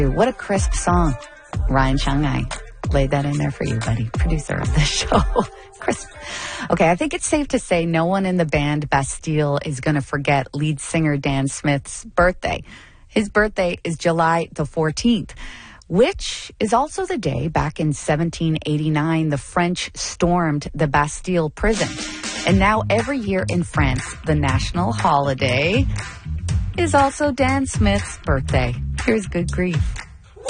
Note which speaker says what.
Speaker 1: What a crisp song. Ryan Shanghai laid that in there for you, buddy. Producer of the show. Crisp. Okay, I think it's safe to say no one in the band Bastille is going to forget lead singer Dan Smith's birthday. His birthday is July the 14th, which is also the day back in 1789 the French stormed the Bastille prison. And now every year in France, the national holiday is also Dan Smith's birthday. Here's Good Grief.